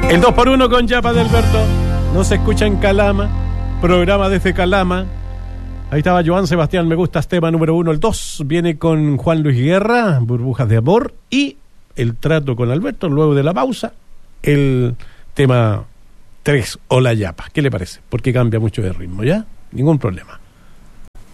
El 2x1 con Yapa de Alberto. No se escucha en Calama. Programa desde Calama. Ahí estaba Joan Sebastián, me gustas, tema número 1. El 2 viene con Juan Luis Guerra, Burbujas de Amor. Y el trato con Alberto, luego de la pausa, el tema 3, Hola Yapa. ¿Qué le parece? Porque cambia mucho de ritmo, ¿ya? Ningún problema.